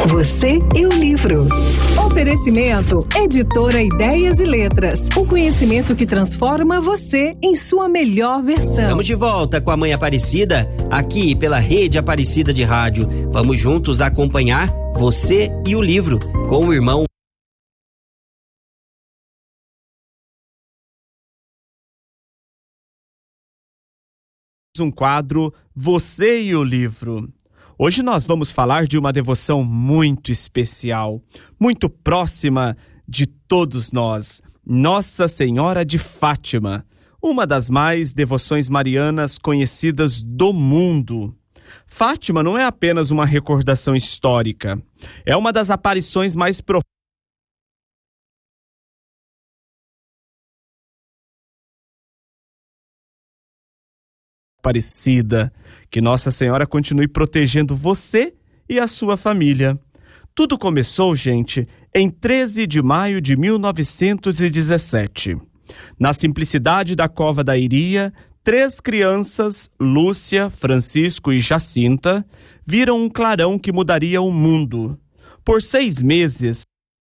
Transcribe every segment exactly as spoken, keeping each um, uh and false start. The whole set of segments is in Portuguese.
Você e o livro. Oferecimento Editora Ideias e Letras. O conhecimento que transforma você em sua melhor versão. Estamos de volta com a Mãe Aparecida, aqui pela Rede Aparecida de Rádio. Vamos juntos acompanhar Você e o livro com o irmão um quadro Você e o Livro. Hoje nós vamos falar de uma devoção muito especial, muito próxima de todos nós, Nossa Senhora de Fátima, uma das mais devoções marianas conhecidas do mundo. Fátima não é apenas uma recordação histórica, é uma das aparições mais profundas Aparecida. Que Nossa Senhora continue protegendo você e a sua família. Tudo começou, gente, em treze de maio de mil novecentos e dezessete. Na simplicidade da cova da Iria, três crianças, Lúcia, Francisco e Jacinta, viram um clarão que mudaria o mundo. Por seis meses,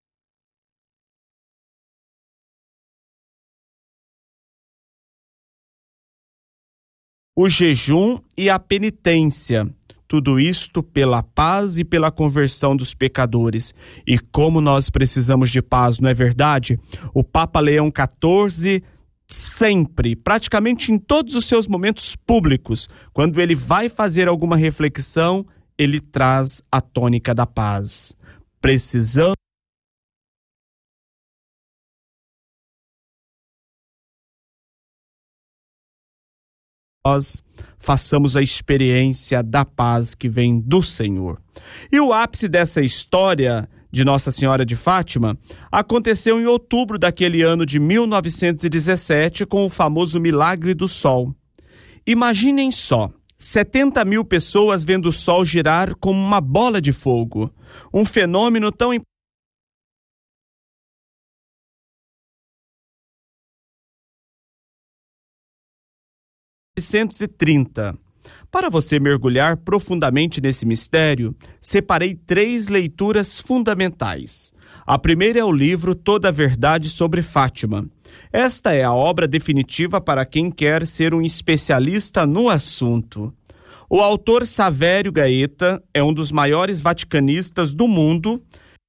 o jejum e a penitência, tudo isto pela paz e pela conversão dos pecadores. E como nós precisamos de paz, não é verdade? O Papa Leão quatorze, sempre, praticamente em todos os seus momentos públicos, quando ele vai fazer alguma reflexão, ele traz a tônica da paz. Precisamos nós façamos a experiência da paz que vem do Senhor. E o ápice dessa história de Nossa Senhora de Fátima aconteceu em outubro daquele ano de mil novecentos e dezessete com o famoso Milagre do Sol. Imaginem só, setenta mil pessoas vendo o Sol girar como uma bola de fogo, um fenômeno tão importante mil novecentos e trinta. Para você mergulhar profundamente nesse mistério, separei três leituras fundamentais. A primeira é o livro Toda a Verdade sobre Fátima. Esta é a obra definitiva para quem quer ser um especialista no assunto. O autor Savério Gaeta é um dos maiores vaticanistas do mundo.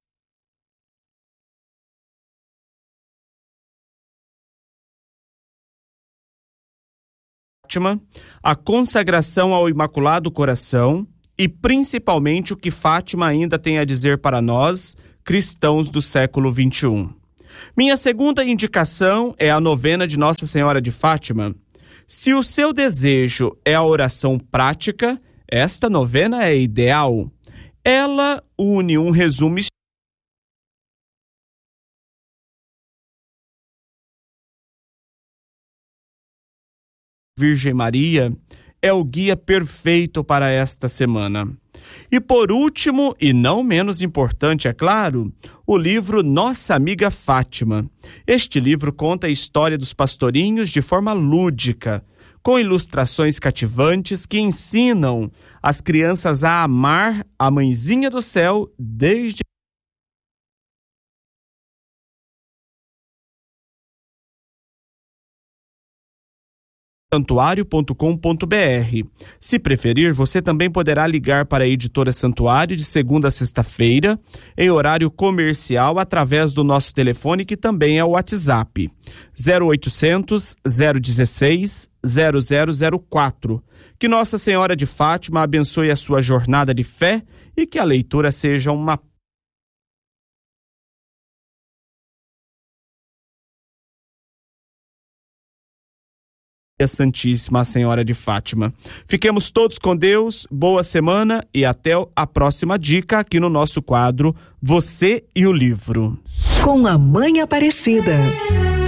A consagração ao Imaculado Coração e principalmente o que Fátima ainda tem a dizer para nós, cristãos do século vinte e um. Minha segunda indicação é a novena de Nossa Senhora de Fátima. Se o seu desejo é a oração prática, esta novena é ideal. Ela une um resumo Virgem Maria é o guia perfeito para esta semana. E por último, e não menos importante, é claro, o livro Nossa Amiga Fátima. Este livro conta a história dos pastorinhos de forma lúdica, com ilustrações cativantes que ensinam as crianças a amar a Mãezinha do Céu desde santuário ponto com ponto b r. Se preferir, você também poderá ligar para a Editora Santuário de segunda a sexta-feira, em horário comercial, através do nosso telefone, que também é o WhatsApp, zero oitocentos, zero dezesseis, zero zero zero quatro. Que Nossa Senhora de Fátima abençoe a sua jornada de fé e que a leitura seja uma a Santíssima Senhora de Fátima. Fiquemos todos com Deus, boa semana e até a próxima dica aqui no nosso quadro Você e o Livro. Com a Mãe Aparecida.